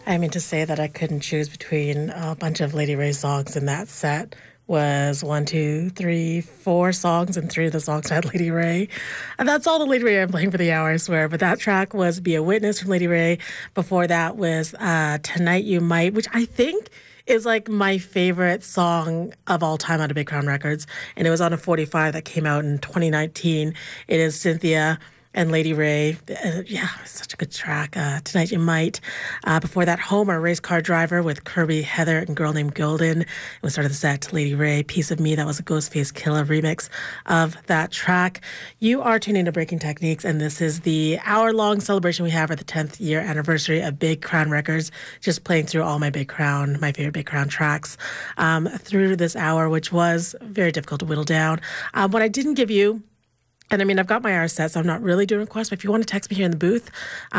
I mean, to say that I couldn't choose between a bunch of Lady Ray songs in that set was one, two, three, four songs, and three of the songs had Lady Ray. And that's all the Lady Ray I'm playing for the hour, I swear. But that track was Be a Witness from Lady Ray. Before that was Tonight You Might, which I think is like my favorite song of all time out of Big Crown Records. And it was on a 45 that came out in 2019. It is Cynthia and Lady Ray. Yeah, it's such a good track. Tonight You Might. Before that, Homer, Race Car Driver with Kirby, Heather, and Girl Named Golden. We started the set, Lady Ray, Piece of Me. That was a Ghostface Killah remix of that track. You are tuning to Breaking Techniques, and this is the hour-long celebration we have for the 10th year anniversary of Big Crown Records. Just playing through all my favorite Big Crown tracks through this hour, which was very difficult to whittle down. What I didn't give you, and I mean, I've got my hour set, so I'm not really doing requests, but if you want to text me here in the booth,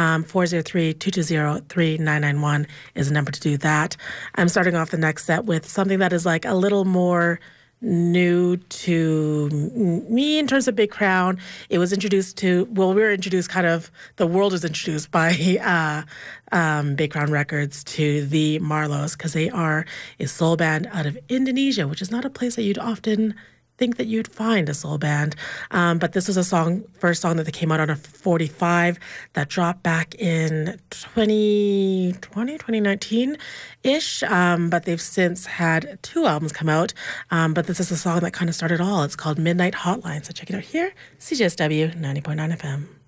403-220-3991 is the number to do that. I'm starting off the next set with something that is like a little more new to me in terms of Big Crown. It was introduced to, well, we were introduced kind of, the world was introduced by Big Crown Records to the Marlows, because they are a soul band out of Indonesia, which is not a place that you'd often think that you'd find a soul band. But this was first song that they came out on a 45 that dropped back in 2019-ish. But they've since had two albums come out. But this is the song that kind of started all. It's called Midnight Hotline. So check it out here. CJSW 90.9 FM.